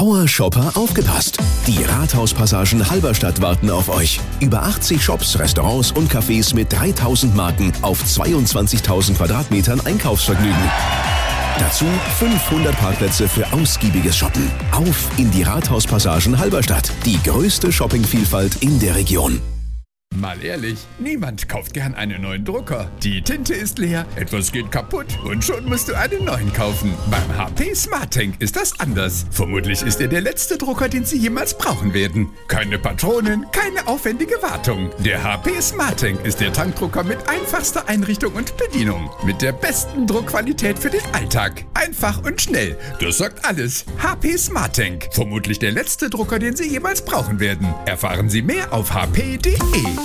Power-Shopper aufgepasst! Die Rathauspassagen Halberstadt warten auf euch. Über 80 Shops, Restaurants und Cafés mit 3000 Marken auf 22.000 Quadratmetern Einkaufsvergnügen. Dazu 500 Parkplätze für ausgiebiges Shoppen. Auf in die Rathauspassagen Halberstadt. Die größte Shoppingvielfalt in der Region. Mal ehrlich, niemand kauft gern einen neuen Drucker. Die Tinte ist leer, etwas geht kaputt und schon musst du einen neuen kaufen. Beim HP SmartTank ist das anders. Vermutlich ist er der letzte Drucker, den Sie jemals brauchen werden. Keine Patronen, keine aufwendige Wartung. Der HP SmartTank ist der Tankdrucker mit einfachster Einrichtung und Bedienung. Mit der besten Druckqualität für den Alltag. Einfach und schnell. Das sagt alles. HP SmartTank. Vermutlich der letzte Drucker, den Sie jemals brauchen werden. Erfahren Sie mehr auf hp.de.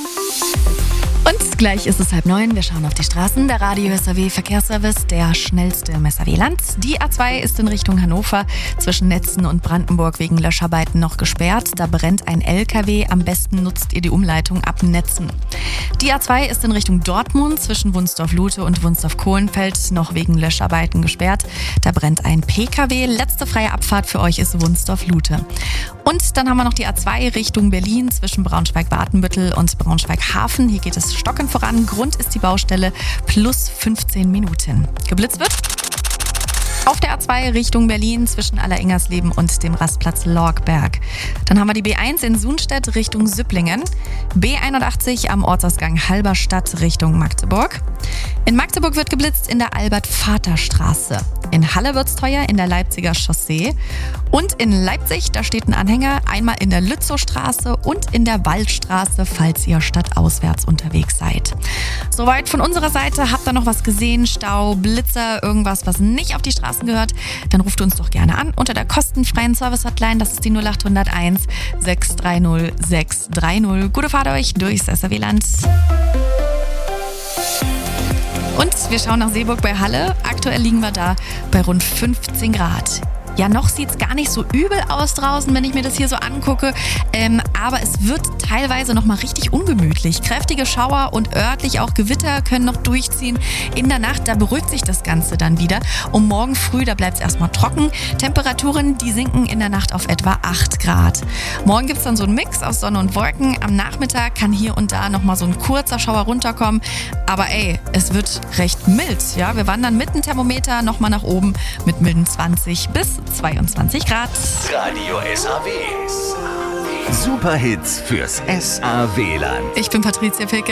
Und gleich ist es 8:30. Wir schauen auf die Straßen. Der Radio SAW Verkehrsservice, der schnellste im SAW-Land. Die A2 ist in Richtung Hannover zwischen Netzen und Brandenburg wegen Löscharbeiten noch gesperrt. Da brennt ein LKW. Am besten nutzt ihr die Umleitung ab Netzen. Die A2 ist in Richtung Dortmund zwischen Wunsdorf-Lute und Wunsdorf-Kohlenfeld noch wegen Löscharbeiten gesperrt. Da brennt ein PKW. Letzte freie Abfahrt für euch ist Wunsdorf-Lute. Und dann haben wir noch die A2 Richtung Berlin zwischen Braunschweig-Watenbüttel und Braunschweig-Hafen. Hier geht es stockend voran. Grund ist die Baustelle plus 15 Minuten. Geblitzt wird auf der A2 Richtung Berlin zwischen Alleringers-Leben und dem Rastplatz Lorgberg. Dann haben wir die B1 in Sunstedt Richtung Süpplingen. B81 am Ortsausgang Halberstadt Richtung Magdeburg. In Magdeburg wird geblitzt in der Albert-Vater-Straße. In Halle wird's teuer in der Leipziger Chaussee. Und in Leipzig, da steht ein Anhänger, einmal in der Lützowstraße und in der Waldstraße, falls ihr stadtauswärts unterwegs seid. Soweit von unserer Seite. Habt ihr noch was gesehen? Stau, Blitzer, irgendwas, was nicht auf die Straßen gehört? Dann ruft uns doch gerne an unter der kostenfreien Service-Hotline. Das ist die 0801 630 630. Gute Fahrt euch durchs SAW-Land. Und wir schauen nach Seeburg bei Halle. Aktuell liegen wir da bei rund 15 Grad. Ja, noch sieht es gar nicht so übel aus draußen, wenn ich mir das hier so angucke. Aber es wird teilweise noch mal richtig ungemütlich. Kräftige Schauer und örtlich auch Gewitter können noch durchziehen. In der Nacht, da beruhigt sich das Ganze dann wieder. Und morgen früh, da bleibt es erstmal trocken. Temperaturen, die sinken in der Nacht auf etwa 8 Grad. Morgen gibt es dann so einen Mix aus Sonne und Wolken. Am Nachmittag kann hier und da noch mal so ein kurzer Schauer runterkommen. Aber es wird recht mild. Ja? Wir wandern mit dem Thermometer noch mal nach oben mit milden 20 bis 22 Grad. Radio SAW. Superhits fürs SAW-Land. Ich bin Patricia Pilke.